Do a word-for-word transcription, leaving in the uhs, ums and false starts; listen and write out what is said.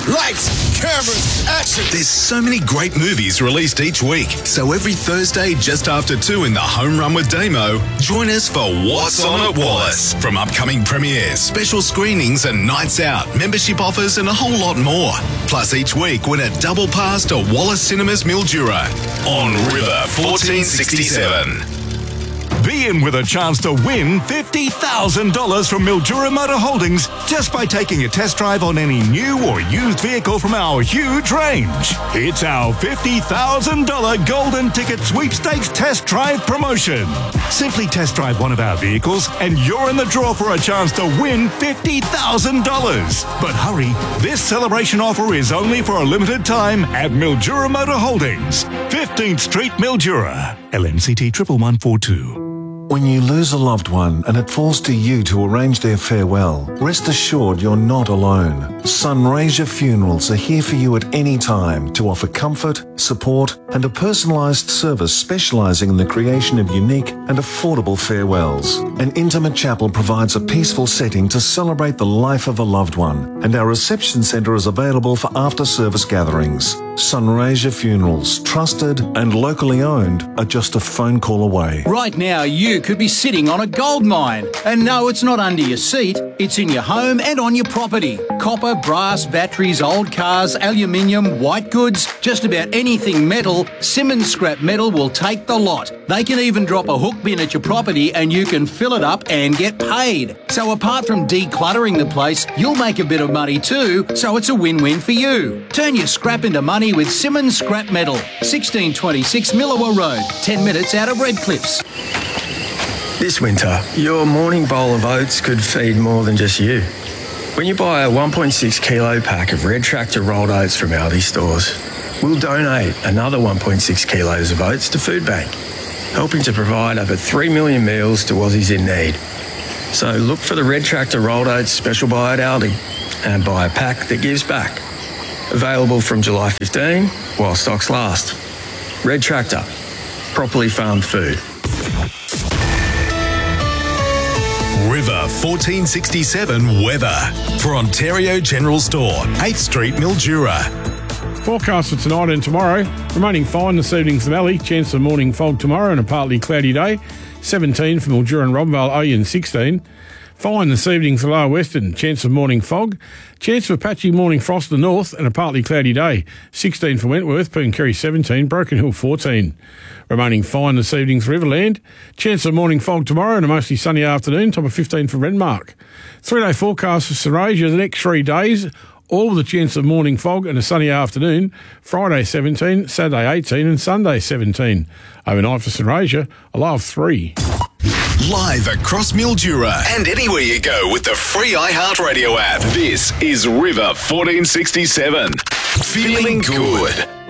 Lights, cameras, action. There's so many great movies released each week. So every Thursday, just after two in the Home Run with Damo, join us for What's On at Wallace. From upcoming premieres, special screenings and nights out, membership offers and a whole lot more. Plus each week, win a double pass to Wallace Cinemas Mildura on River fourteen sixty-seven. Be in with a chance to win fifty thousand dollars from Mildura Motor Holdings just by taking a test drive on any new or used vehicle from our huge range. It's our fifty thousand dollars Golden Ticket Sweepstakes Test Drive promotion. Simply test drive one of our vehicles and you're in the draw for a chance to win fifty thousand dollars. But hurry, this celebration offer is only for a limited time at Mildura Motor Holdings, fifteenth Street, Mildura. L M C T one one one four two. When you lose a loved one and it falls to you to arrange their farewell, rest assured you're not alone. Sunraysia Funerals are here for you at any time to offer comfort, support and a personalised service specialising in the creation of unique and affordable farewells. An intimate chapel provides a peaceful setting to celebrate the life of a loved one, and our reception centre is available for after-service gatherings. Sunraysia Funerals, trusted and locally owned, are just a phone call away. Right now, you could be sitting on a gold mine. And no, it's not under your seat. It's in your home and on your property. Copper, brass, batteries, old cars, aluminium, white goods, just about anything metal, Simmons Scrap Metal will take the lot. They can even drop a hook bin at your property and you can fill it up and get paid. So apart from decluttering the place, you'll make a bit of money too, so it's a win-win for you. Turn your scrap into money with Simmons Scrap Metal, sixteen twenty-six Millawa Road, ten minutes out of Redcliffs. This winter, your morning bowl of oats could feed more than just you. When you buy a one point six kilo pack of Red Tractor rolled oats from Aldi stores, we'll donate another one point six kilos of oats to Food Bank, helping to provide over three million meals to Aussies in need. So look for the Red Tractor rolled oats special buy at Aldi and buy a pack that gives back. Available from July fifteenth while stocks last. Red Tractor, properly farmed food. River fourteen sixty-seven weather for Ontario General Store, eighth Street, Mildura. Forecast for tonight and tomorrow. Remaining fine this evening's the valley. Chance of morning fog tomorrow and a partly cloudy day. seventeen for Mildura and Robbenvale, Oyen sixteen. Fine this evening's the lower western. Chance of morning fog. Chance of patchy morning frost to the north and a partly cloudy day. sixteen for Wentworth, Pooncarry seventeen, Broken Hill fourteen. Remaining fine this evening's Riverland. Chance of morning fog tomorrow and a mostly sunny afternoon. Top of fifteen for Renmark. Three-day forecast for Sunraysia the next three days. All with a chance of morning fog and a sunny afternoon. Friday seventeen, Saturday eighteen and Sunday seventeen. Overnight for Sunraysia, a low of three. Live across Mildura and anywhere you go with the free iHeartRadio app. This is River fourteen sixty-seven. Feeling good.